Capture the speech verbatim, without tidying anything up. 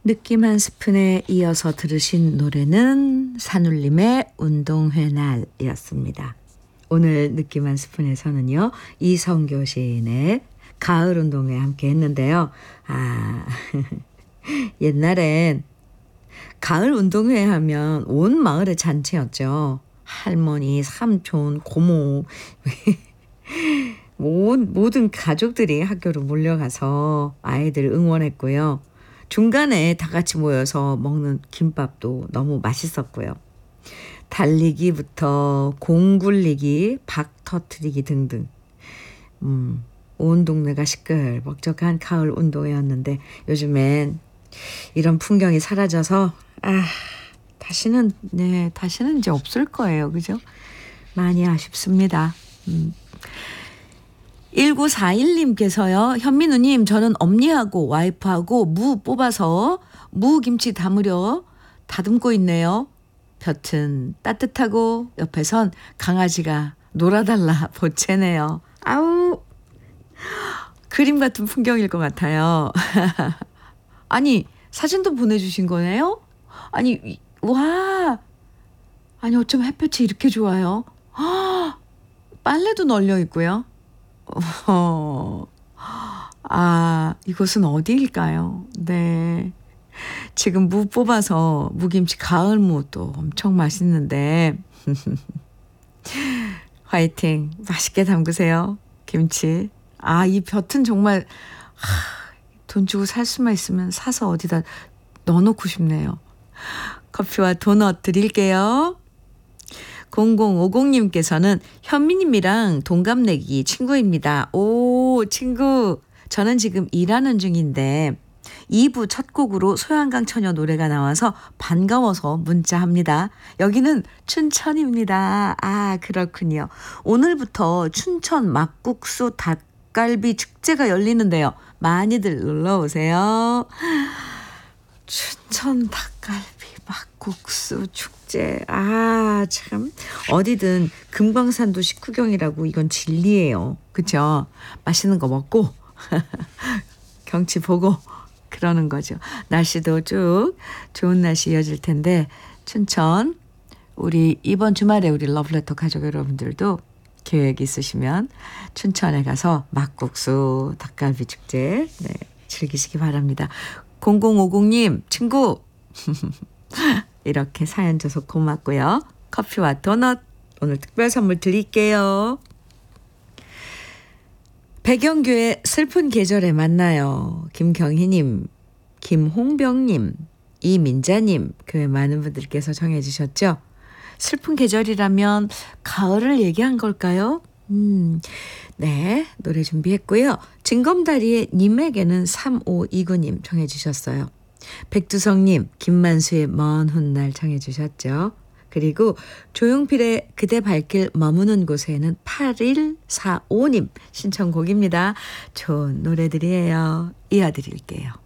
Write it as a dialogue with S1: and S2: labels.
S1: 느낌 한 스푼에 이어서 들으신 노래는 산울림의 운동회 날이었습니다. 오늘 느낌 한 스푼에서는요, 이성교 시인의 가을 운동회 함께 했는데요. 아, 옛날엔 가을 운동회 하면 온 마을의 잔치였죠. 할머니, 삼촌, 고모, 모든 가족들이 학교로 몰려가서 아이들을 응원했고요. 중간에 다 같이 모여서 먹는 김밥도 너무 맛있었고요. 달리기부터 공 굴리기, 박 터트리기 등등. 음, 온 동네가 시끌벅적한 가을 운동회였는데 요즘엔 이런 풍경이 사라져서 아, 다시는 네, 다시는 이제 없을 거예요. 그죠? 많이 아쉽습니다. 음. 일구사일님께서요. 현민우님, 저는 엄니하고 와이프하고 무 뽑아서 무김치 담으려 다듬고 있네요. 볕은 따뜻하고 옆에선 강아지가 놀아달라 보채네요. 아우, 그림 같은 풍경일 것 같아요. 아니, 사진도 보내주신 거네요? 아니, 와, 아니 어쩜 햇볕이 이렇게 좋아요? 빨래도 널려 있고요. 어, 아, 이곳은 어디일까요? 네. 지금 무 뽑아서 무김치 가을무도 엄청 맛있는데 화이팅 맛있게 담그세요. 김치. 아, 이 볕은 정말 하, 돈 주고 살 수만 있으면 사서 어디다 넣어놓고 싶네요. 커피와 도넛 드릴게요. 공공오공님께서는 현미님이랑 동갑내기 친구입니다. 오, 친구. 저는 지금 일하는 중인데 이 부 첫 곡으로 소양강 처녀 노래가 나와서 반가워서 문자합니다. 여기는 춘천입니다. 아, 그렇군요. 오늘부터 춘천 막국수 닭갈비 축제가 열리는데요. 많이들 놀러 오세요. 춘천 닭갈비 막국수 축제. 아, 참. 어디든 금강산도 식후경이라고 이건 진리예요. 그렇죠? 맛있는 거 먹고 경치 보고 그러는 거죠. 날씨도 쭉 좋은 날씨 이어질 텐데 춘천 우리 이번 주말에 우리 러브레터 가족 여러분들도 계획 있으시면 춘천에 가서 막국수 닭갈비 축제 네, 즐기시기 바랍니다. 공공오공님 친구 이렇게 사연 줘서 고맙고요. 커피와 도넛 오늘 특별 선물 드릴게요. 백영규의 슬픈 계절에 만나요. 김경희님, 김홍병님, 이민자님 그 많은 분들께서 정해 주셨죠. 슬픈 계절이라면 가을을 얘기한 걸까요? 음, 네, 노래 준비했고요. 징검다리의 님에게는 삼오이구님 정해 주셨어요. 백두성님, 김만수의 먼 훗날 정해 주셨죠. 그리고 조용필의 그대 발길 머무는 곳에는 팔일사오님 신청곡입니다. 좋은 노래들이에요. 이어드릴게요.